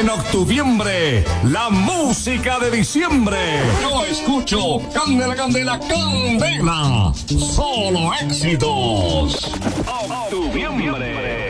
En octubre, la música de diciembre. Yo escucho Candela, Candela, Candela. Solo éxitos. Octubre.